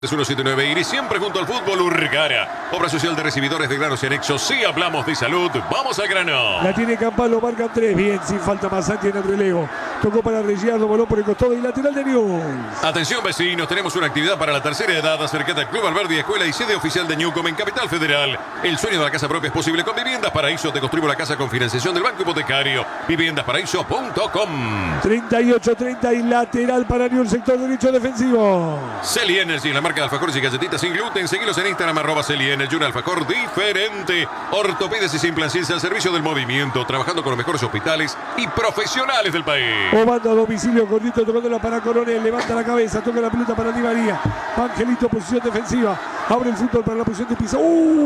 179 y siempre junto al fútbol Urgara. Obra social de recibidores de granos y anexos. Si hablamos de salud, vamos al grano. La tiene Campal, lo marcan 3. Bien, sin falta Massati en el relevo. Tocó para Reggiardo, voló por el costado y lateral de Newell's. Atención vecinos, tenemos una actividad para la tercera edad acerca del Club Alberdi, escuela y sede oficial de Newcom en Capital Federal. El sueño de la casa propia es posible con Viviendas Paraíso. Te construimos la casa con financiación del Banco Hipotecario. Viviendasparaíso.com. 38-30 y lateral para Newell's, sector derecho defensivo. Celi Energy, la marca de alfajores y galletitas sin gluten. Seguilos en Instagram, @Celi Energy, un alfajor diferente. Ortopedes y Simplancils al servicio del movimiento, trabajando con los mejores hospitales y profesionales del país. Obando a domicilio, Gordito tocándola para Coronel, levanta la cabeza, toca la pelota para Di María. Angelito, posición defensiva, abre el fútbol para la posición de Pizarro.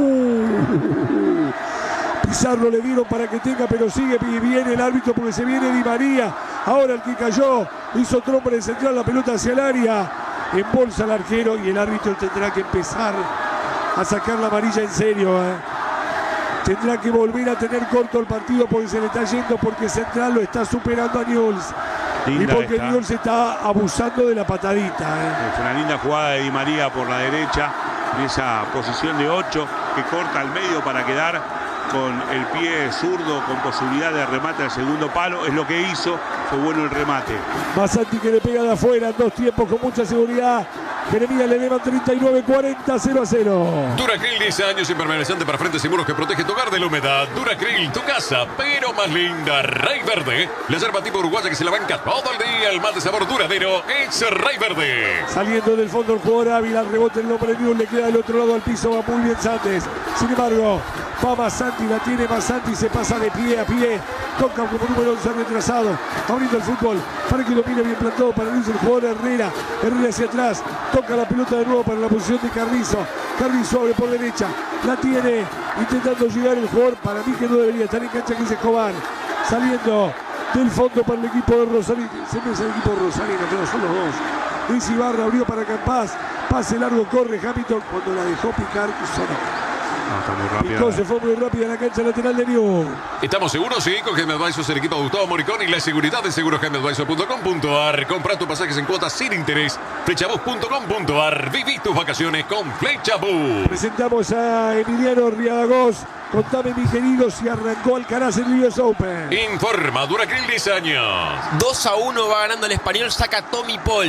Pizarro le dieron para que tenga, pero sigue bien el árbitro porque se viene Di María. Ahora el que cayó, hizo trompa de central, la pelota hacia el área. Embolsa al arquero y el árbitro tendrá que empezar a sacar la amarilla en serio. Tendrá que volver a tener corto el partido porque se le está yendo, porque Central lo está superando a Newell's. Y porque Newell's está abusando de la patadita. Es una linda jugada de Di María por la derecha, en esa posición de 8 que corta al medio para quedar con el pie zurdo con posibilidad de remate al segundo palo. Es lo que hizo, fue bueno el remate. Massati que le pega de afuera, en 2 tiempos con mucha seguridad. Jeremías le eleva 39-40, 0-0. Duracril, 10 años impermeabilizante para frentes y muros que protege tu hogar de la humedad. Duracril, tu casa, pero más linda. Rey Verde, la yerba tipo uruguaya que se la banca todo el día. El más de sabor duradero es Rey Verde. Saliendo del fondo el jugador Ávila, el rebote el nombre de Newell's, le queda del otro lado al piso, va muy bien Santos. Sin embargo, va Massati, la tiene Massati, se pasa de pie a pie. Toca como número 11 retrasado, abriendo el fútbol para que lo mire bien plantado para Luis, el jugador Herrera. Herrera hacia atrás, toca la pelota de nuevo para la posición de Carrizo. Carrizo abre por derecha, la tiene intentando llegar el jugador. Para mí que no debería estar en cancha, que es Escobar. Saliendo del fondo para el equipo de Rosario. Siempre es el equipo de Rosario, pero son los dos. Luis Ibarra abrió para Campaz. Pase largo, corre Hamilton. Cuando la dejó picar, sonó. Está muy rápida. Picó, se fue muy rápida la cancha lateral de Newell's. ¿Estamos seguros? Sí, con Game Advisors, el equipo de Gustavo Moricón y la seguridad de segurosgameadvisor.com.ar. Compra tus pasajes en cuotas sin interés. Flechabus.com.ar. Viví tus vacaciones con Flechabus. Presentamos a Emiliano Riadagos. Contame, mi querido, si arrancó Alcaraz en el US Open. Informa Duracril, 10 años. 2-1 va ganando el español, saca Tommy Paul.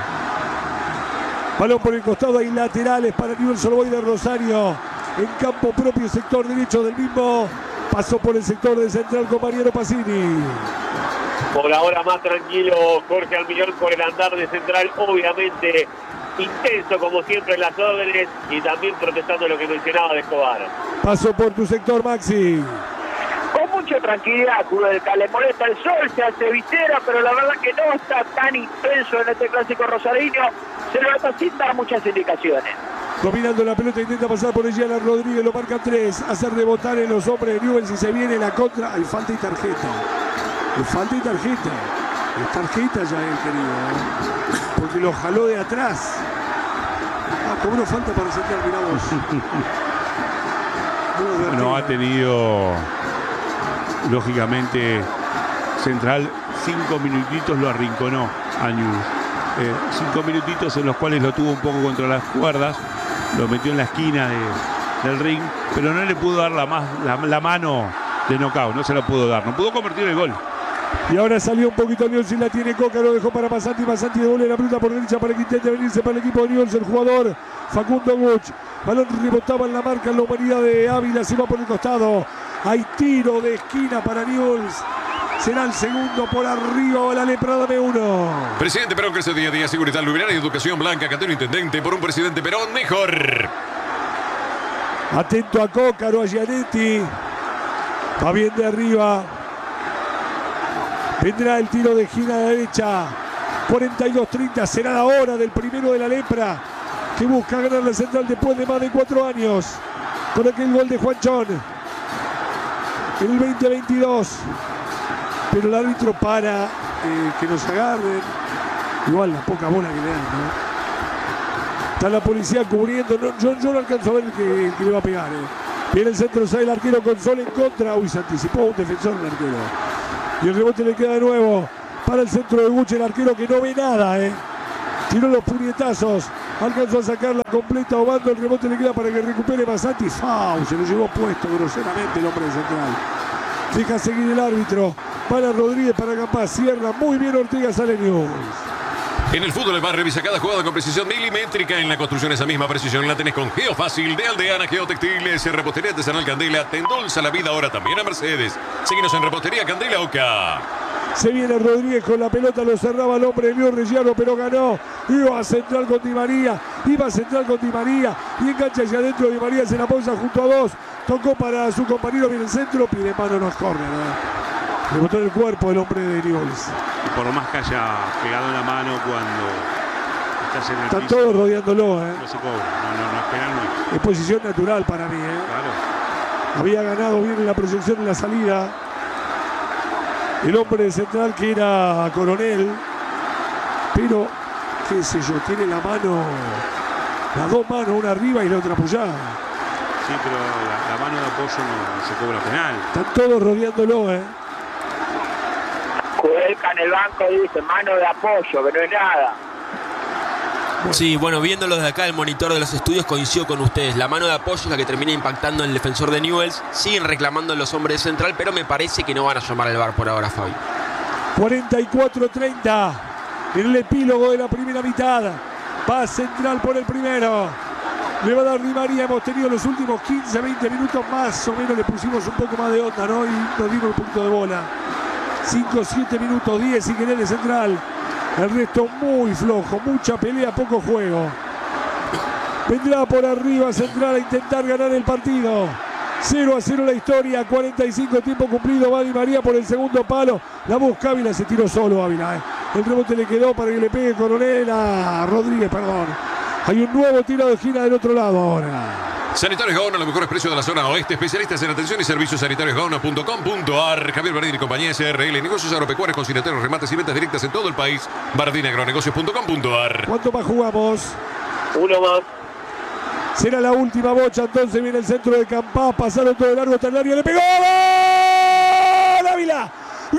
Balón por el costado, hay laterales para Newell's Old Boys de Rosario. En campo propio, sector derecho del mismo. Pasó por el sector de Central con Mariano Pacini. Por ahora más tranquilo Jorge Almirón con el andar de Central, obviamente intenso como siempre en las órdenes y también protestando lo que mencionaba de Escobar. Pasó por tu sector, Maxi. Con mucha tranquilidad, le molesta el sol, se hace visera, pero la verdad que no está tan intenso en este clásico rosarino. Se lo está sin dar muchas indicaciones. Dominando la pelota, intenta pasar por Eliana Rodríguez, lo marca 3. Hace rebotar en los hombres de Newell's y se viene la contra. Hay falta y tarjeta. Hay falta y tarjeta. Es tarjeta ya el querido. Porque lo jaló de atrás. Cobró falta para Central, mirá vos. Bueno, ha tenido, lógicamente, Central 5 minutitos, lo arrinconó a Newell's. 5 minutitos en los cuales lo tuvo un poco contra las cuerdas. Lo metió en la esquina del ring, pero no le pudo dar la mano de knockout, no se la pudo dar, no pudo convertir el gol. Y ahora salió un poquito Newell's y la tiene Coca, lo dejó para Massati. Massati devuelve la pelota por derecha para que intente venirse para el equipo de Newell's. El jugador Facundo Guch. Balón rebotaba en la marca en la humanidad de Ávila, se va por el costado. Hay tiro de esquina para Newell's. Será el segundo por arriba, la Lepra, dame uno. Presidente Perón crece día a día, seguridad luminaria y educación blanca. Catero intendente, por un presidente Perón mejor. Atento a Cócaro, a Gianetti. Va bien de arriba. Vendrá el tiro de esquina de derecha. 42-30, será la hora del primero de la Lepra, que busca ganar la Central después de más de 4 años. Con aquel gol de Juanchón en el 2022. Pero el árbitro para que nos agarren. Igual la poca bola que le dan, ¿no? Está la policía cubriendo. No, yo no alcanzo a ver el que le va a pegar. Viene el centro, sale el arquero con Sol en contra. Uy, se anticipó un defensor el arquero. Y el rebote le queda de nuevo para el centro de Guche, el arquero que no ve nada. Tiró los puñetazos Alcanzó a sacarla completa Obando. El rebote le queda para que recupere Basanti. ¡Fau! Se lo llevó puesto groseramente el hombre de Central. Deja seguir el árbitro. Para Rodríguez, para Campás. Cierra muy bien Ortega, sale Newell's. En el fútbol más revisa cada jugada con precisión milimétrica. En la construcción esa misma precisión la tenés con Geofácil de Aldeana Geotextiles. Repostería artesanal Candela te endulza la vida ahora también a Mercedes. Síguenos en Repostería Candela Oca. Se viene Rodríguez con la pelota, lo cerraba el hombre, vio Rellano, pero ganó. Iba a central con Di María, y engancha hacia adentro. Di María se la posa junto a dos. Tocó para su compañero, viene el centro, pide mano, no es córner. Le botó en el cuerpo el hombre de Newell's. Por más que haya pegado en la mano cuando estás en el Están piso, todos rodeándolo. no se cobra, no es penal, no. Es posición natural para mí. Claro. Había ganado bien en la proyección en la salida. El hombre de Central, que era Coronel, pero qué sé yo, tiene la mano, las dos manos, una arriba y la otra apoyada. Sí, pero la mano de apoyo no se cobra penal. Están todos rodeándolo. Kudelka en el banco dice mano de apoyo, que no es nada. Sí, bueno, viéndolo desde acá, el monitor de los estudios, coincido con ustedes. La mano de apoyo es la que termina impactando en el defensor de Newell's. Siguen reclamando los hombres de Central, pero me parece que no van a llamar al VAR por ahora, Fabi. 44-30 en el epílogo de la primera mitad. Va Central por el primero. Le va a dar Di María. Hemos tenido los últimos 15-20 minutos más o menos. Le pusimos un poco más de onda, ¿no? Y nos dimos un poquito de bola. 5-7 minutos, 10 si querés de Central. El resto muy flojo, mucha pelea, poco juego. Vendrá por arriba Central a intentar ganar el partido. 0-0 la historia, 45 tiempo cumplido. Va Di María por el segundo palo. La busca Ávila, se tiró solo Ávila. El rebote le quedó para que le pegue Coronel a Rodríguez, perdón. Hay un nuevo tiro de esquina del otro lado ahora. Sanitarios Gaona, los mejores precios de la zona oeste. Especialistas en atención y servicios sanitariosgaona.com.ar. Javier Bardini y compañía SRL. Negocios agropecuarios, conciliatorios, remates y ventas directas en todo el país. BardiniAgronegocios.com.ar. ¿Cuánto más jugamos? Uno más. Será la última bocha, entonces viene el centro de Campás. Pasaron todo el largo hasta el área. ¡Le pegó! ¡Gol! ¡Ávila! ¡Gol!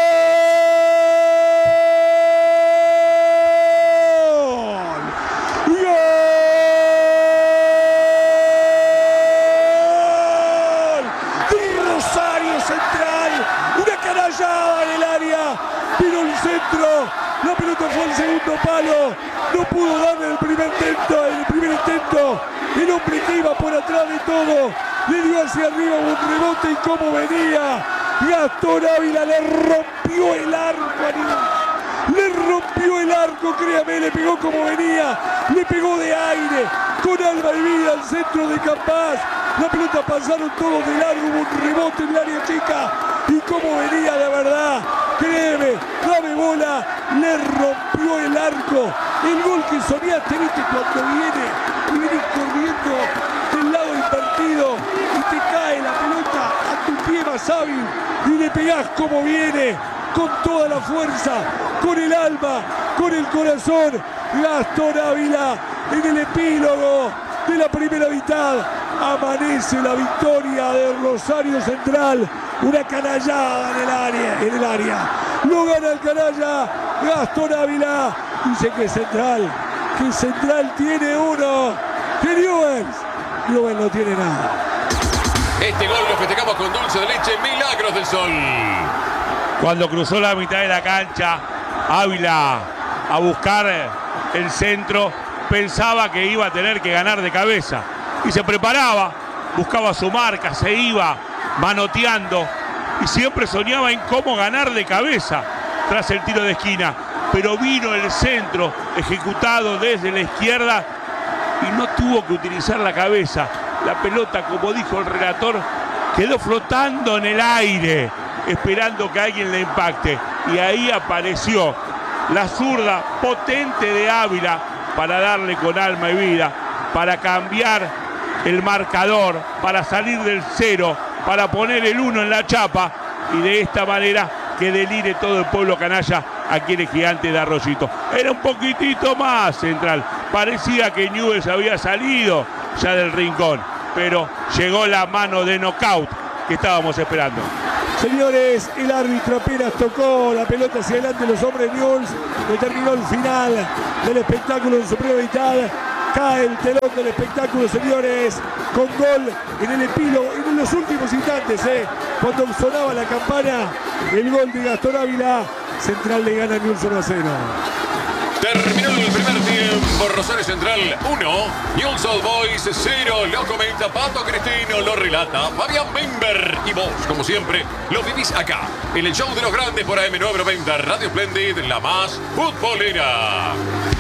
En el área, vino el centro, la pelota fue al segundo palo, no pudo darle el primer intento, el hombre que iba por atrás de todo, le dio hacia arriba un rebote y cómo venía, Gastón Ávila le rompió el arco, créame, le pegó como venía, le pegó de aire, con alma y vida al centro de Campás, la pelota pasaron todos de largo, hubo un rebote en el área chica, y cómo venía de verdad, créeme, dame bola, le rompió el arco, el gol que soñaste, viste, cuando viene corriendo del lado invertido y te cae la pelota a tu pie más hábil y le pegás como viene, con toda la fuerza, con el alma, con el corazón, Gastón Ávila en el epílogo de la primera mitad, amanece la victoria de Rosario Central. Una canallada en el área. Lo gana el canalla Gastón Ávila. Dice que Central tiene uno. Que Newell's no tiene nada. Este gol lo festejamos con dulce de leche Milagros del Sol. Cuando cruzó la mitad de la cancha, Ávila a buscar el centro, pensaba que iba a tener que ganar de cabeza. Y se preparaba, buscaba su marca, se iba manoteando y siempre soñaba en cómo ganar de cabeza tras el tiro de esquina, pero vino el centro ejecutado desde la izquierda y no tuvo que utilizar la cabeza. La pelota, como dijo el relator, quedó flotando en el aire esperando que alguien le impacte, y ahí apareció la zurda potente de Ávila para darle con alma y vida, para cambiar el marcador, para salir del 0, para poner el 1 en la chapa y de esta manera que delire todo el pueblo canalla aquí en el Gigante de Arroyito. Era un poquitito más Central, parecía que Newell's había salido ya del rincón, pero llegó la mano de knockout que estábamos esperando. Señores, el árbitro apenas tocó la pelota hacia adelante los hombres de Newell's, determinó el final del espectáculo en su primera mitad. Cae el telón del espectáculo, señores, con gol en el epílogo, en los últimos instantes, cuando sonaba la campana, el gol de Gastón Ávila. Central le gana a Newell's 1-0. Terminó el primer tiempo, Rosario Central 1, Newell's Old Boys 0, lo comenta Pato Cristino, lo relata Fabián Bimber y vos, como siempre, lo vivís acá, en el show de los grandes por AM990, Radio Splendid, la más futbolera.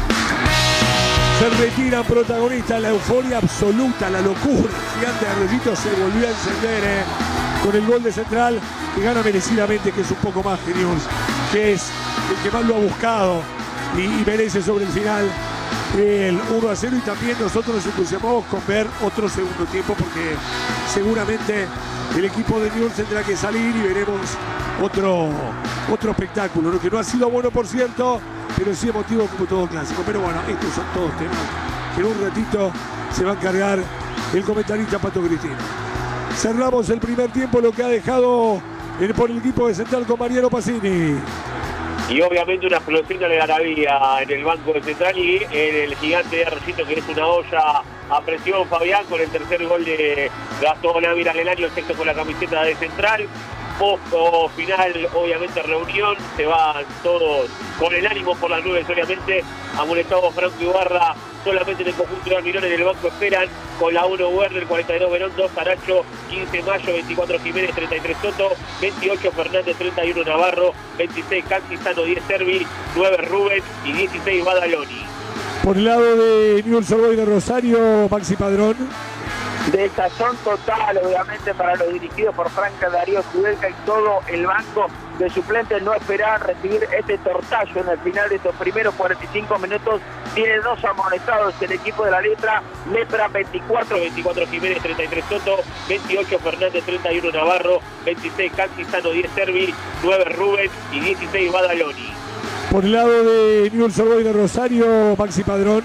Se retira protagonista, la euforia absoluta, la locura. El gigante de Arroyito se volvió a encender con el gol de Central, que gana merecidamente, que es un poco más que Newell's, que es el que más lo ha buscado y merece sobre el final el 1-0. Y también nosotros nos entusiasmamos con ver otro segundo tiempo, porque seguramente el equipo de Newell's tendrá que salir y veremos otro espectáculo, ¿no? Que no ha sido bueno, por cierto, pero sí emotivo como todo clásico. Pero bueno, estos son todos temas que en un ratito se va a encargar el comentarista Pato Cristino. Cerramos el primer tiempo, lo que ha dejado por el equipo de Central con Mariano Pacini. Y obviamente una explosión de algarabía en el banco de Central y en el gigante de Arroyito, que es una olla a presión, Fabián, con el tercer gol de Gastón Ávila en el año, excepto con la camiseta de Central. Post final, obviamente, reunión, se van todos con el ánimo por las nubes, obviamente. Amonestado Franco Ibarra, solamente en el conjunto de Almirón, en el banco esperan con la 1 Werner, 42 Verón, 2 Saracho, 15 Mayo, 24 Jiménez, 33 Soto, 28 Fernández, 31 Navarro, 26 Cantizano, 10 Servi, 9 Rubén y 16 Badaloni. Por el lado de Newell's Old Boys de Rosario, Maxi Padrón. Desazón total, obviamente, para los dirigidos por Franca Darío Kudelka y todo el banco de suplentes. No esperaban recibir este tortazo en el final de estos primeros 45 minutos. Tiene 2 amonestados el equipo de la letra. Lepra 24 Jiménez, 33 Soto, 28 Fernández, 31 Navarro, 26 Cantizano, 10 Servi, 9 Rubén y 16 Badaloni. Por el lado de Newell's Old Boys de Rosario, Maxi Padrón.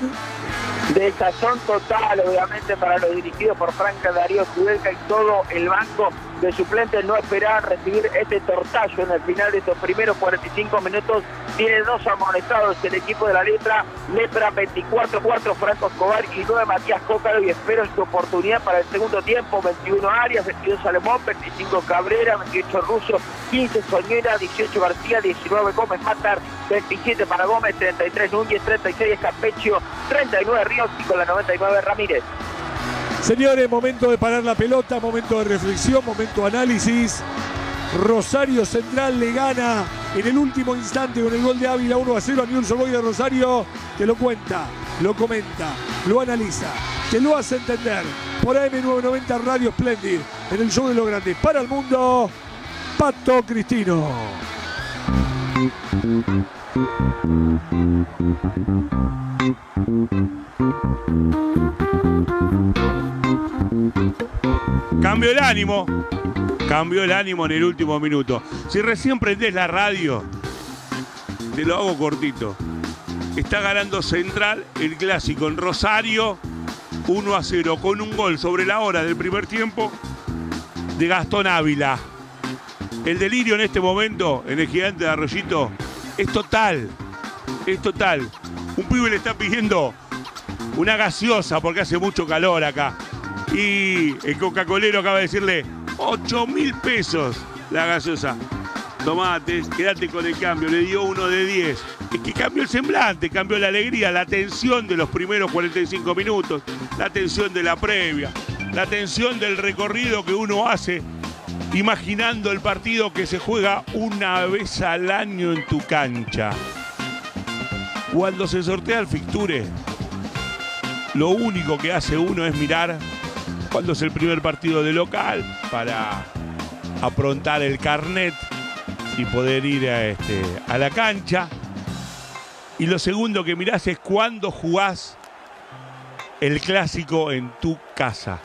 Desazón total, obviamente, para los dirigidos por Franca Darío Kudelka y todo el banco de suplentes. No esperaban recibir este tortazo en el final de estos primeros 45 minutos. Tiene 2 amonestados el equipo de la letra. Lepra 24 Franco Escobar y 9 Matías Cócaro, y espero su oportunidad para el segundo tiempo. 21 Arias, 22 Salomón, 25 Cabrera, 28 Russo, 15 Soñera, 18 García, 19 Gómez Matar, 27 para Gómez, 33 Núñez, 36 Escapecho, 39 Ríos y con la 99 Ramírez. Señores, momento de parar la pelota, momento de reflexión, momento de análisis. Rosario Central le gana en el último instante con el gol de Ávila 1-0 a Newell's Old Boys de Rosario. Te lo cuenta, lo comenta, lo analiza, te lo hace entender por AM990 Radio Splendid, en el show de los grandes para el mundo, Pato Cristino. Cambió el ánimo en el último minuto. Si recién prendés la radio, te lo hago cortito. Está ganando Central el clásico en Rosario 1-0 con un gol sobre la hora del primer tiempo de Gastón Ávila. El delirio en este momento en el gigante de Arroyito es total. Un pibe le está pidiendo una gaseosa porque hace mucho calor acá. Y el coca-colero acaba de decirle 8.000 pesos la gaseosa. Tomate, quédate con el cambio. Le dio 1 de 10. Es que cambió el semblante, cambió la alegría, la tensión de los primeros 45 minutos, la tensión de la previa, la tensión del recorrido que uno hace imaginando el partido que se juega una vez al año en tu cancha. Cuando se sortea el fixture, lo único que hace uno es mirar cuándo es el primer partido de local para aprontar el carnet y poder ir a la cancha. Y lo segundo que mirás es cuándo jugás el clásico en tu casa.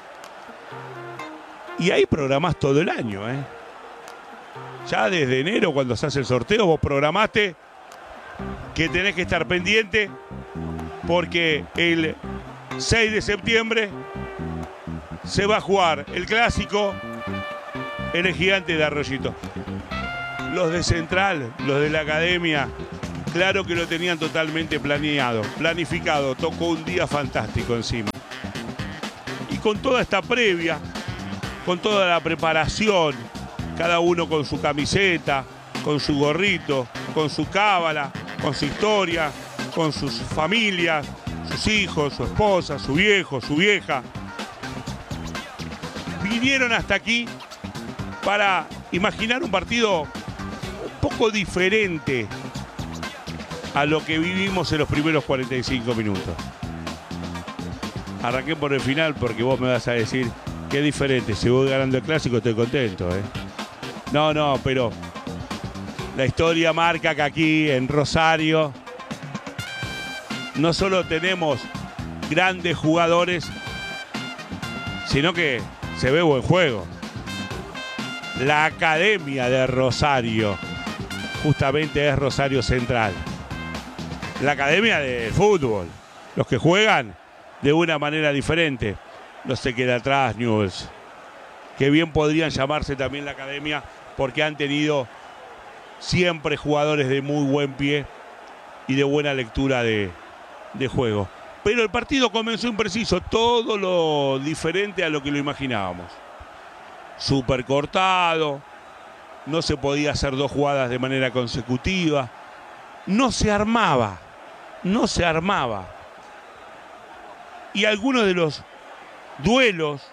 Y ahí programás todo el año, ¿eh? Ya desde enero, cuando se hace el sorteo, vos programaste que tenés que estar pendiente porque el 6 de septiembre se va a jugar el clásico en el Gigante de Arroyito. Los de Central, los de la academia, claro que lo tenían totalmente planeado, planificado. Tocó un día fantástico encima. Y con toda esta previa, con toda la preparación, cada uno con su camiseta, con su gorrito, con su cábala, con su historia, con sus familias, sus hijos, su esposa, su viejo, su vieja. Vinieron hasta aquí para imaginar un partido un poco diferente a lo que vivimos en los primeros 45 minutos. Arranqué por el final porque vos me vas a decir que es diferente. Si voy ganando el clásico estoy contento, ¿eh? No, pero la historia marca que aquí en Rosario no solo tenemos grandes jugadores, sino que se ve buen juego. La academia de Rosario justamente es Rosario Central. La academia del fútbol. Los que juegan de una manera diferente. No se queda atrás Newell's. Que bien podrían llamarse también la academia porque han tenido siempre jugadores de muy buen pie y de buena lectura de juego. Pero el partido comenzó impreciso, todo lo diferente a lo que lo imaginábamos. Súper cortado, no se podía hacer dos jugadas de manera consecutiva, no se armaba. Y algunos de los duelos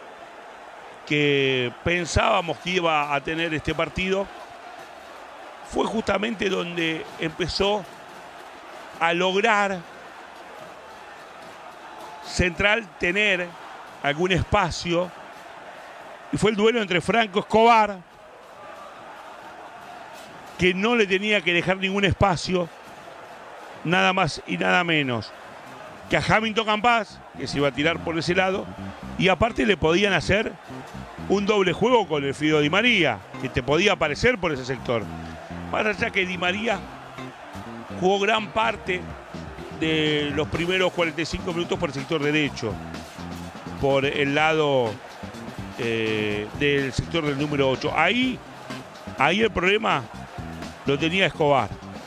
que pensábamos que iba a tener este partido fue justamente donde empezó a lograr Central tener algún espacio, y fue el duelo entre Franco Escobar, que no le tenía que dejar ningún espacio, nada más y nada menos que a Hamilton Campas, que se iba a tirar por ese lado, y aparte le podían hacer un doble juego con el Fido Di María, que te podía aparecer por ese sector. Más allá que Di María jugó gran parte de los primeros 45 minutos por el sector derecho, por el lado del sector del número 8. Ahí el problema lo tenía Escobar,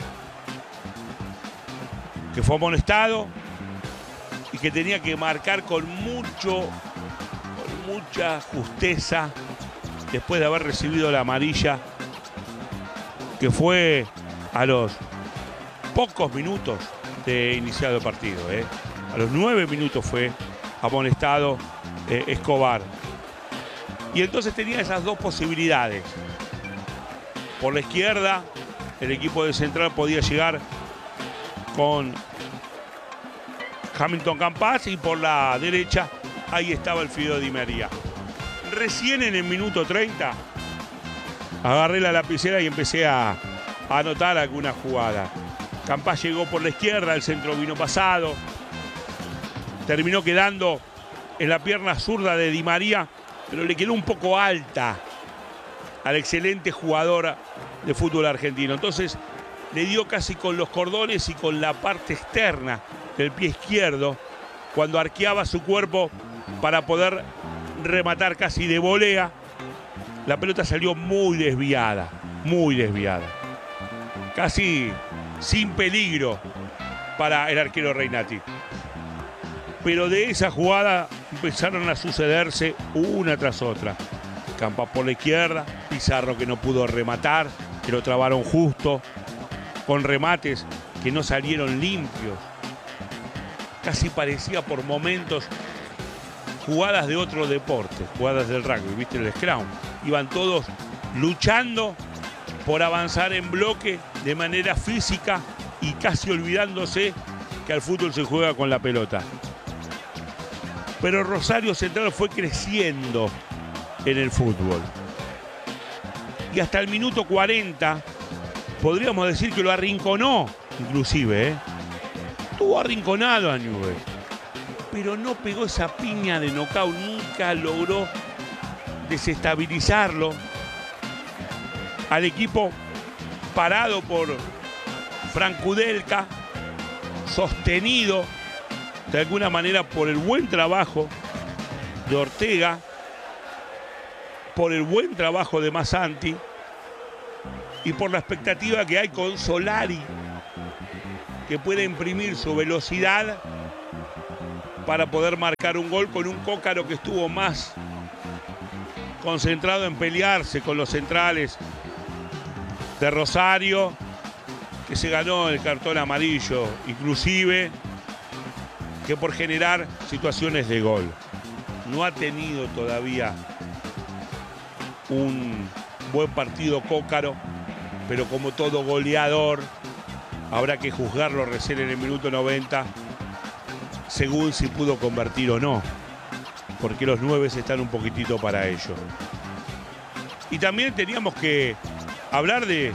que fue amonestado y que tenía que marcar con mucha justeza después de haber recibido la amarilla, que fue a los pocos minutos de iniciado el partido. A los 9 minutos fue amonestado Escobar. Y entonces tenía esas dos posibilidades. Por la izquierda, el equipo de Central podía llegar con Hamilton Campas, y por la derecha, ahí estaba el Fido Di María. Recién en el minuto 30, agarré la lapicera y empecé a anotar alguna jugada. Campas llegó por la izquierda, el centro vino pasado, terminó quedando en la pierna zurda de Di María, pero le quedó un poco alta al excelente jugador de fútbol argentino. Entonces le dio casi con los cordones y con la parte externa del pie izquierdo cuando arqueaba su cuerpo para poder rematar casi de volea. La pelota salió muy desviada, casi sin peligro para el arquero Reinati. Pero de esa jugada empezaron a sucederse una tras otra. Campas por la izquierda, Pizarro que no pudo rematar, que lo trabaron justo, con remates que no salieron limpios. Casi parecía por momentos jugadas de otro deporte, jugadas del rugby, ¿viste? El scrum. Iban todos luchando por avanzar en bloque de manera física y casi olvidándose que al fútbol se juega con la pelota. Pero Rosario Central fue creciendo en el fútbol. Y hasta el minuto 40, podríamos decir que lo arrinconó, inclusive, Estuvo arrinconado a Newell's, pero no pegó esa piña de nocaut, nunca logró desestabilizarlo al equipo parado por Frank Kudelka, sostenido de alguna manera por el buen trabajo de Ortega, por el buen trabajo de Massanti y por la expectativa que hay con Solari, que puede imprimir su velocidad para poder marcar un gol, con un Cócaro que estuvo más concentrado en pelearse con los centrales de Rosario, que se ganó el cartón amarillo, inclusive, que por generar situaciones de gol. No ha tenido todavía un buen partido Cócaro, pero como todo goleador, habrá que juzgarlo recién en el minuto 90, según si pudo convertir o no, porque los 9 están un poquitito para ello. Y también teníamos que hablar de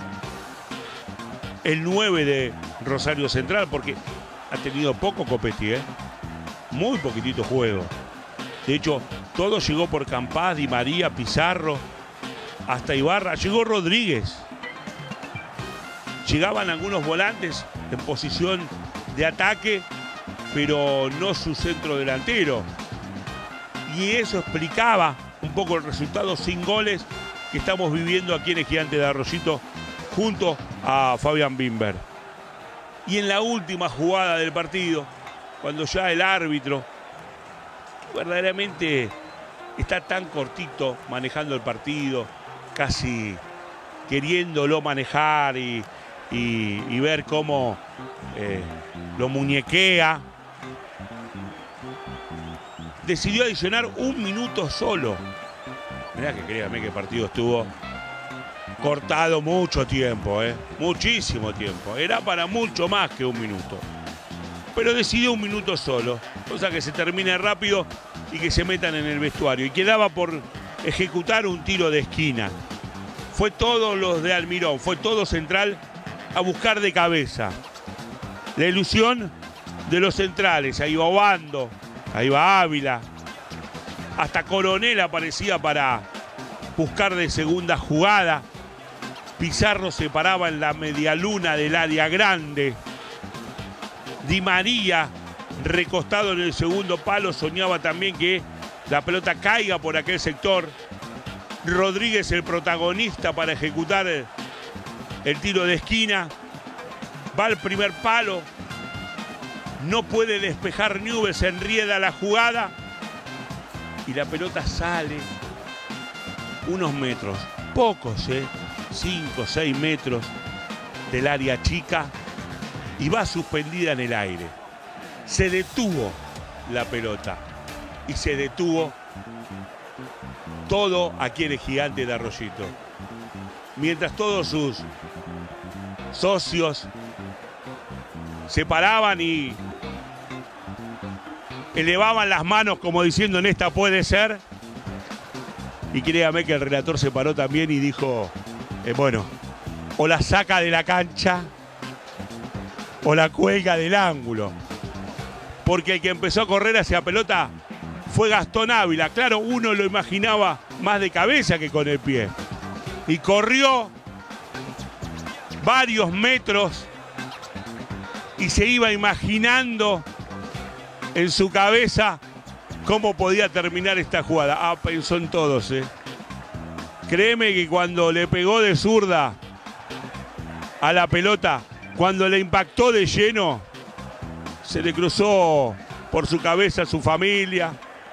el 9 de Rosario Central, porque ha tenido poco Copetti, muy poquitito juego. De hecho, todo llegó por Campás, Di María, Pizarro, hasta Ibarra. Llegó Rodríguez. Llegaban algunos volantes en posición de ataque, pero no su centro delantero. Y eso explicaba un poco el resultado sin goles que estamos viviendo aquí en el Gigante de Arroyito junto a Fabián Bimber. Y en la última jugada del partido, cuando ya el árbitro verdaderamente está tan cortito manejando el partido, casi queriéndolo manejar y ver cómo lo muñequea, decidió adicionar 1 minuto solo. Mirá que créame que el partido estuvo cortado mucho tiempo, muchísimo tiempo. Era para mucho más que 1 minuto. Pero decidió 1 minuto solo, cosa que se termine rápido y que se metan en el vestuario. Y quedaba por ejecutar un tiro de esquina. Fue todos los de Almirón, fue todo Central a buscar de cabeza. La ilusión de los centrales, ahí va Obando, ahí va Ávila. Hasta Coronel aparecía para buscar de segunda jugada. Pizarro se paraba en la medialuna del área grande. Di María, recostado en el segundo palo, soñaba también que la pelota caiga por aquel sector. Rodríguez, el protagonista para ejecutar el tiro de esquina. Va al primer palo. No puede despejar Newell's, se enrieda la jugada. Y la pelota sale unos metros, pocos, 5 o 6 metros del área chica, y va suspendida en el aire. Se detuvo la pelota y se detuvo todo aquí en el Gigante de Arroyito. Mientras todos sus socios se paraban y elevaban las manos como diciendo: en esta puede ser. Y créame que el relator se paró también y dijo, bueno, o la saca de la cancha o la cuelga del ángulo. Porque el que empezó a correr hacia pelota fue Gastón Ávila. Claro, uno lo imaginaba más de cabeza que con el pie. Y corrió varios metros y se iba imaginando en su cabeza cómo podía terminar esta jugada. Pensó en todos, Créeme que cuando le pegó de zurda a la pelota, cuando le impactó de lleno, se le cruzó por su cabeza su familia,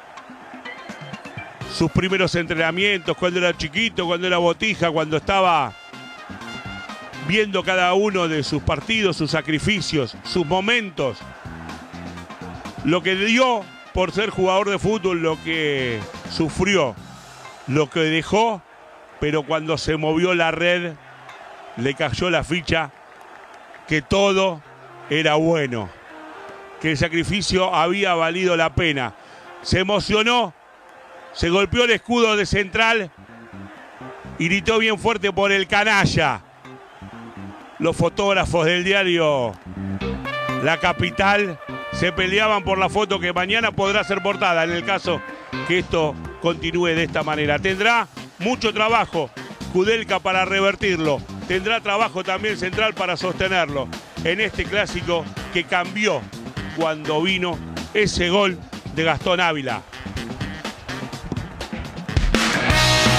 sus primeros entrenamientos, cuando era chiquito, cuando era botija, cuando estaba viendo cada uno de sus partidos, sus sacrificios, sus momentos, lo que dio por ser jugador de fútbol, lo que sufrió, lo que dejó, pero cuando se movió la red, le cayó la ficha que todo era bueno, que el sacrificio había valido la pena. Se emocionó, se golpeó el escudo de Central y gritó bien fuerte por el canalla. Los fotógrafos del diario La Capital se peleaban por la foto que mañana podrá ser portada en el caso que esto continúe de esta manera. Tendrá mucho trabajo Kudelka para revertirlo. Tendrá trabajo también Central para sostenerlo en este clásico que cambió cuando vino ese gol de Gastón Ávila.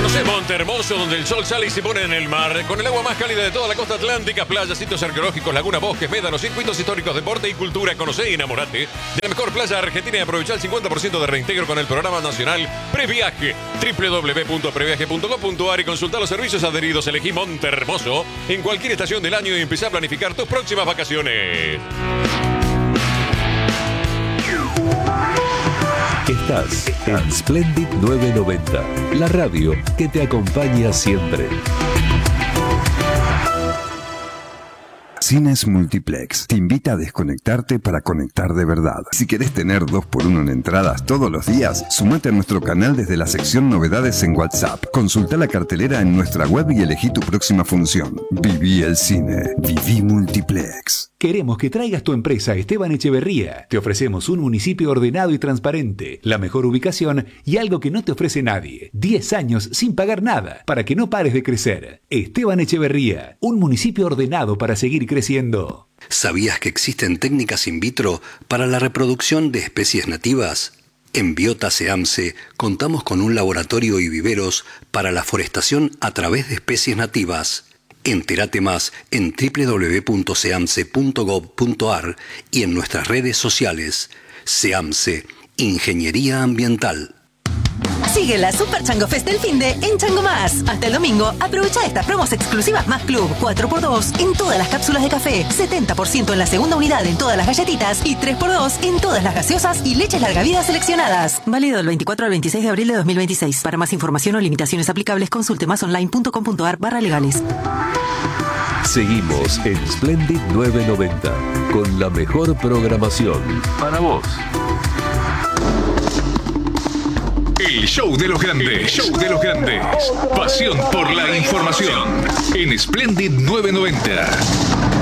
Conoce Monte Hermoso, donde el sol sale y se pone en el mar, con el agua más cálida de toda la costa atlántica, playas, sitios arqueológicos, lagunas, bosques, médanos, circuitos históricos, deporte y cultura. Conocé y enamorate de la mejor playa argentina y aprovechá el 50% de reintegro con el programa nacional Previaje. www.previaje.com.ar y consulta los servicios adheridos. Elegí Monte Hermoso en cualquier estación del año y empezá a planificar tus próximas vacaciones. Estás en Splendid 990, la radio que te acompaña siempre. Cines Multiplex te invita a desconectarte para conectar de verdad. Si querés tener 2x1 en entradas todos los días, sumate a nuestro canal desde la sección Novedades en WhatsApp. Consulta la cartelera en nuestra web y elegí tu próxima función. Viví el cine. Viví Multiplex. Queremos que traigas tu empresa a Esteban Echeverría. Te ofrecemos un municipio ordenado y transparente, la mejor ubicación y algo que no te ofrece nadie. 10 años sin pagar nada, para que no pares de crecer. Esteban Echeverría, un municipio ordenado para seguir creciendo. ¿Sabías que existen técnicas in vitro para la reproducción de especies nativas? En Biota SEAMSE contamos con un laboratorio y viveros para la forestación a través de especies nativas. Entérate más en www.seamse.gov.ar y en nuestras redes sociales. SEAMSE, Ingeniería Ambiental. Sigue la Super Chango Fest del finde en Chango Más. Hasta el domingo, aprovecha estas promos exclusivas Más Club. 4x2 en todas las cápsulas de café, 70% en la segunda unidad en todas las galletitas y 3x2 en todas las gaseosas y leches larga vida seleccionadas. Válido del 24 al 26 de abril de 2026. Para más información o limitaciones aplicables, consulte másonline.com.ar/legales. Seguimos en Splendid 990 con la mejor programación para vos. El show de los grandes, show de los grandes. Pasión por la información en Splendid 990.